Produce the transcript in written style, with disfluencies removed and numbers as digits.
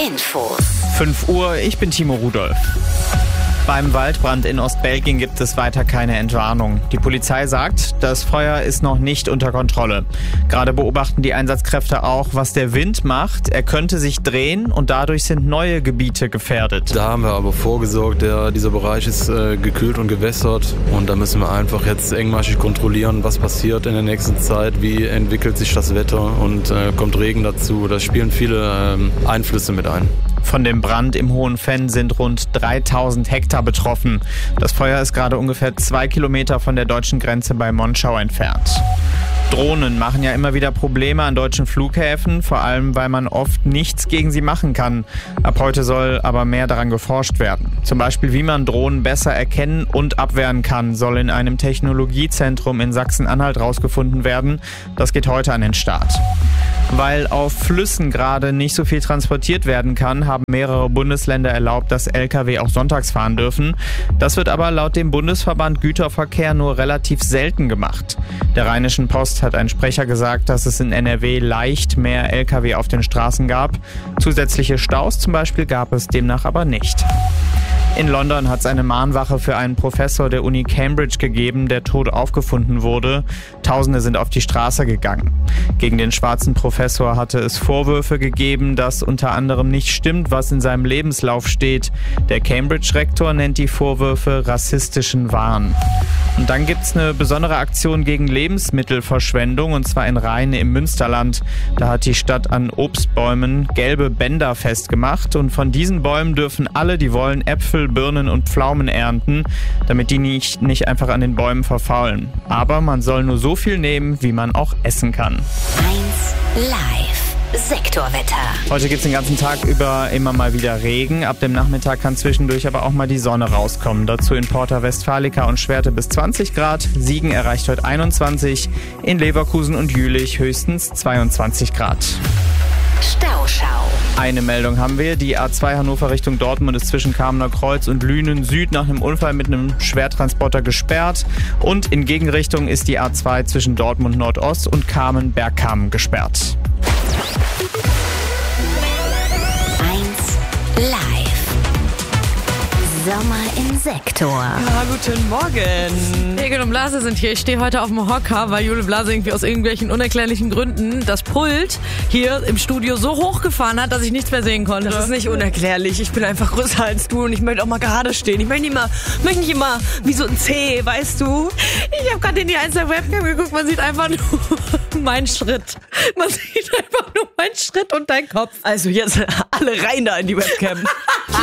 Infos. 5 Uhr, ich bin Timo Rudolph. Beim Waldbrand in Ostbelgien gibt es weiter keine Entwarnung. Die Polizei sagt, das Feuer ist noch nicht unter Kontrolle. Gerade beobachten die Einsatzkräfte auch, was der Wind macht. Er könnte sich drehen und dadurch sind neue Gebiete gefährdet. Da haben wir aber vorgesorgt, dieser Bereich ist gekühlt und gewässert und da müssen wir einfach jetzt engmaschig kontrollieren, was passiert in der nächsten Zeit, wie entwickelt sich das Wetter und kommt Regen dazu. Da spielen viele Einflüsse mit ein. Von dem Brand im Hohen Venn sind rund 3000 Hektar betroffen. Das Feuer ist gerade ungefähr 2 Kilometer von der deutschen Grenze bei Monschau entfernt. Drohnen machen ja immer wieder Probleme an deutschen Flughäfen, vor allem weil man oft nichts gegen sie machen kann. Ab heute soll aber mehr daran geforscht werden. Zum Beispiel, wie man Drohnen besser erkennen und abwehren kann, soll in einem Technologiezentrum in Sachsen-Anhalt rausgefunden werden. Das geht heute an den Start. Weil auf Flüssen gerade nicht so viel transportiert werden kann, haben mehrere Bundesländer erlaubt, dass Lkw auch sonntags fahren dürfen. Das wird aber laut dem Bundesverband Güterverkehr nur relativ selten gemacht. Der Rheinischen Post hat ein Sprecher gesagt, dass es in NRW leicht mehr Lkw auf den Straßen gab. Zusätzliche Staus zum Beispiel gab es demnach aber nicht. In London hat es eine Mahnwache für einen Professor der Uni Cambridge gegeben, der tot aufgefunden wurde. Tausende sind auf die Straße gegangen. Gegen den schwarzen Professor hatte es Vorwürfe gegeben, dass unter anderem nicht stimmt, was in seinem Lebenslauf steht. Der Cambridge-Rektor nennt die Vorwürfe rassistischen Wahn. Und dann gibt's eine besondere Aktion gegen Lebensmittelverschwendung, und zwar in Rheine im Münsterland. Da hat die Stadt an Obstbäumen gelbe Bänder festgemacht und von diesen Bäumen dürfen alle, die wollen, Äpfel, Birnen und Pflaumen ernten, damit die nicht einfach an den Bäumen verfaulen. Aber man soll nur so viel nehmen, wie man auch essen kann. 1 Live. Sektorwetter. Heute gibt es den ganzen Tag über immer mal wieder Regen. Ab dem Nachmittag kann zwischendurch aber auch mal die Sonne rauskommen. Dazu in Porta Westfalica und Schwerte bis 20 Grad. Siegen erreicht heute 21. In Leverkusen und Jülich höchstens 22 Grad. Stauschau. Eine Meldung haben wir. Die A2 Hannover Richtung Dortmund ist zwischen Kamener Kreuz und Lünen Süd nach einem Unfall mit einem Schwertransporter gesperrt. Und in Gegenrichtung ist die A2 zwischen Dortmund Nordost und Kamen-Bergkamen gesperrt. 1 Live. Sommer im Sektor. Ja, guten Morgen. Egel und Blase sind hier. Ich stehe heute auf dem Hocker, weil Jule Blase irgendwie aus irgendwelchen unerklärlichen Gründen das Pult hier im Studio so hochgefahren hat, dass ich nichts mehr sehen konnte. Das ist nicht unerklärlich. Ich bin einfach größer als du und ich möchte auch mal gerade stehen. Ich möchte nicht immer wie so ein C, weißt du? Ich habe gerade in die einzelne Webcam geguckt. Man sieht einfach nur meinen Schritt. Man sieht einfach nur meinen Schritt und deinen Kopf. Also jetzt alle rein da in die Webcam.